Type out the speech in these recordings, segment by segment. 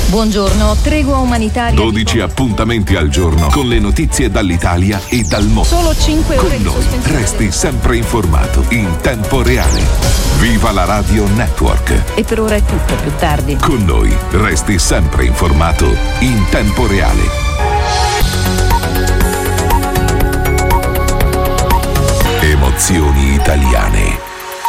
Buongiorno, tregua umanitaria. 12 appuntamenti al giorno con le notizie dall'Italia e dal mondo. Solo 5 ore con noi resti sempre informato in tempo reale. Viva la Radio Network. E per ora è tutto, più tardi. Con noi resti sempre informato in tempo reale. Emozioni italiane.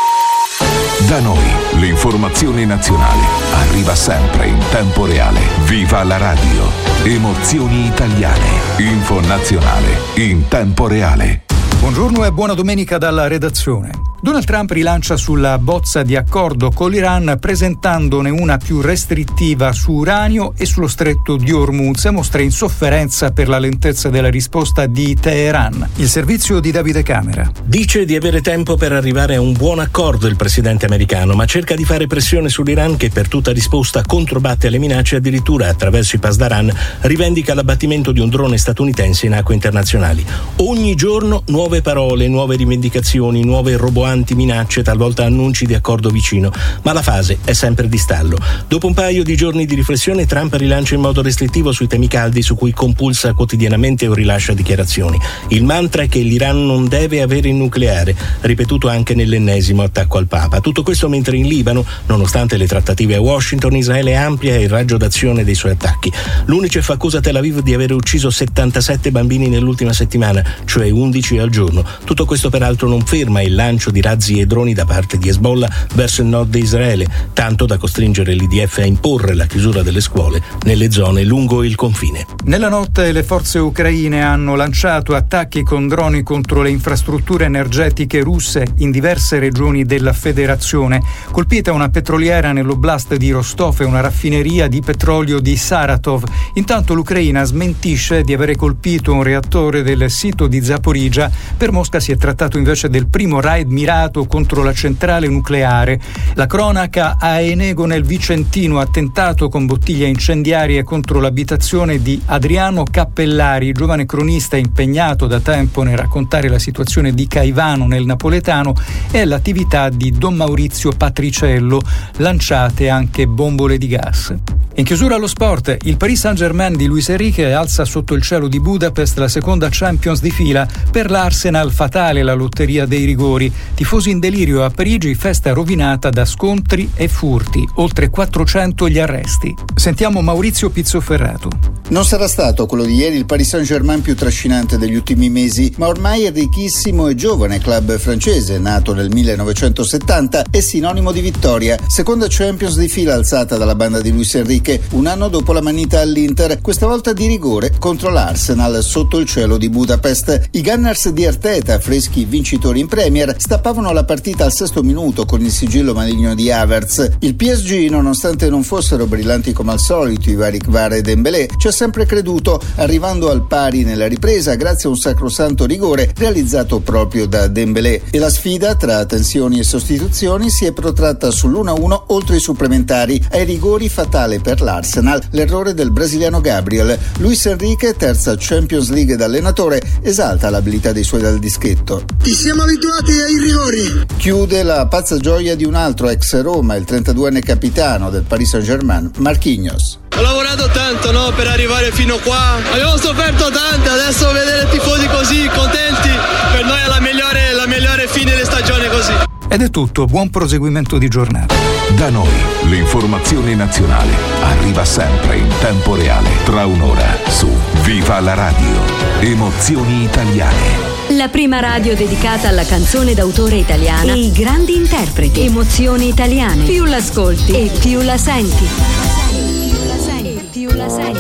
Da noi l'informazione nazionale arriva sempre in tempo reale. Viva la radio. Emozioni italiane. Info nazionale in tempo reale. Buongiorno e buona domenica dalla redazione. Donald Trump rilancia sulla bozza di accordo con l'Iran presentandone una più restrittiva su uranio e sullo stretto di Hormuz e mostra insofferenza per la lentezza della risposta di Teheran. Il servizio di Davide Camera. Dice di avere tempo per arrivare a un buon accordo il presidente americano, ma cerca di fare pressione sull'Iran che per tutta risposta controbatte alle minacce, addirittura attraverso i Pasdaran rivendica l'abbattimento di un drone statunitense in acque internazionali. Ogni giorno nuove parole, nuove rivendicazioni, nuove roboanti minacce, talvolta annunci di accordo vicino, ma la fase è sempre di stallo. Dopo un paio di giorni di riflessione, Trump rilancia in modo restrittivo sui temi caldi su cui compulsa quotidianamente o rilascia dichiarazioni. Il mantra è che l'Iran non deve avere il nucleare, ripetuto anche nell'ennesimo attacco al Papa. Tutto questo mentre in Libano, nonostante le trattative a Washington, Israele amplia il raggio d'azione dei suoi attacchi. L'UNICEF accusa Tel Aviv di aver ucciso 77 bambini nell'ultima settimana, cioè 11 al giorno. Tutto questo peraltro non ferma il lancio di razzi e droni da parte di Hezbollah verso il nord di Israele, tanto da costringere l'IDF a imporre la chiusura delle scuole nelle zone lungo il confine. Nella notte le forze ucraine hanno lanciato attacchi con droni contro le infrastrutture energetiche russe in diverse regioni della federazione. Colpita una petroliera nell'oblast di Rostov e una raffineria di petrolio di Saratov. Intanto l'Ucraina smentisce di avere colpito un reattore del sito di Zaporizhzhia. Per Mosca si è trattato invece del primo raid mirato contro la centrale nucleare. La cronaca a Enego nel Vicentino, attentato con bottiglie incendiarie contro l'abitazione di Adriano Cappellari, giovane cronista impegnato da tempo nel raccontare la situazione di Caivano nel napoletano, e l'attività di Don Maurizio Patriciello, lanciate anche bombole di gas. In chiusura allo sport, il Paris Saint-Germain di Luis Enrique alza sotto il cielo di Budapest la seconda Champions di fila. Per l'Arsenal fatale la lotteria dei rigori. Tifosi in delirio a Parigi, festa rovinata da scontri e furti. Oltre 400 gli arresti. Sentiamo Maurizio Pizzoferrato. Non sarà stato quello di ieri il Paris Saint-Germain più trascinante degli ultimi mesi, ma ormai il ricchissimo e giovane club francese, nato nel 1970, è sinonimo di vittoria. Seconda Champions di fila alzata dalla banda di Luis Enrique, un anno dopo la manita all'Inter, questa volta di rigore contro l'Arsenal sotto il cielo di Budapest. I Gunners di Arteta, freschi vincitori in Premier, stappavano la partita al 6° minuto con il sigillo maligno di Havertz. Il PSG, nonostante non fossero brillanti come al solito i vari Kvara e Dembélé, ci ha sempre creduto, arrivando al pari nella ripresa grazie a un sacrosanto rigore realizzato proprio da Dembélé. E la sfida tra tensioni e sostituzioni si è protratta sull'1-1 oltre i supplementari. Ai rigori fatale per l'Arsenal l'errore del brasiliano Gabriel. Luis Enrique, terza Champions League da allenatore, esalta l'abilità dei suoi dal dischetto. Ti siamo abituati ai rigori. Chiude la pazza gioia di un altro ex Roma, il 32enne capitano del Paris Saint-Germain, Marquinhos. Ho lavorato tanto, no, per arrivare fino qua. Abbiamo sofferto tanto, adesso vedere i tifosi così contenti, per noi è la migliore fine di stagione così. Ed è tutto, buon proseguimento di giornata. Da noi l'informazione nazionale arriva sempre in tempo reale, tra un'ora su Viva la Radio. Emozioni italiane. La prima radio dedicata alla canzone d'autore italiana e i grandi interpreti. Emozioni italiane. Più l'ascolti e più la senti. Più la senti.